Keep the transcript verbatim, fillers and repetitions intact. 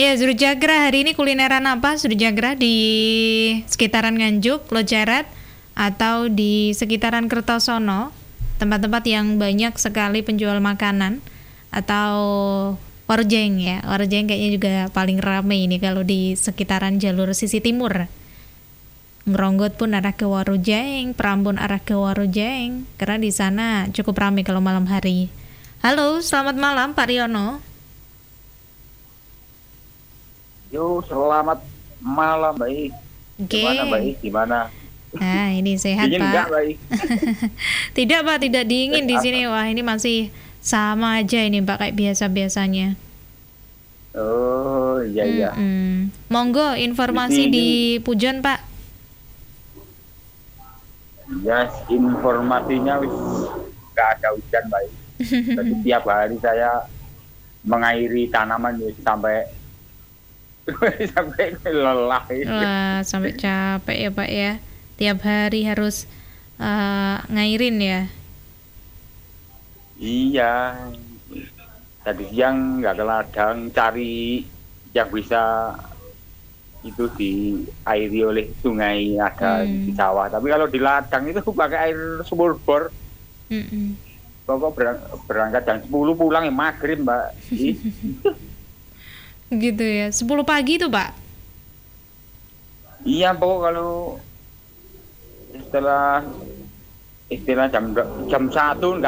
Ya, Surujagra hari ini kulineran apa Surujagra di sekitaran Nganjuk, Lojarat, atau di sekitaran Kertosono, tempat-tempat yang banyak sekali penjual makanan, atau Warjeng ya. Warjeng kayaknya juga paling ramai ini kalau di sekitaran jalur sisi timur. Ngeronggot pun arah ke Warujeng, Prambon arah ke Warujeng, karena di sana cukup ramai kalau malam hari. Halo, selamat malam Pak Riono. Yo, selamat malam, baik. Oke. Gimana, baik? Gimana? Nah, ini sehat, Dingin Pak. enggak, baik? Tidak, Pak, tidak dingin di sini. Wah, ini masih sama aja ini, Pak, kayak biasa-biasanya. Oh, iya, iya. Mm-mm. Monggo informasi Di di sini- Pujon, Pak. Ya, informasinya wis nggak ada hujan, baik. Jadi tiap hari saya mengairi tanaman ya, sampai sampai lelah. Wah, sampai capek ya, Pak ya. Tiap hari harus eh, ngairin ya. Iya. Tadi siang nggak ke ladang, cari yang bisa itu diairi oleh sungai ada Hmm. di sawah. Tapi kalau di ladang itu pakai air sumur bor. Mm-mm. Pokok berang- berangkat jam sepuluh pulang ya maghrib, Mbak. Ih, Gitu ya. sepuluh pagi tuh, Pak. iya, pokok kalau setelah istilah jam jam satu nggak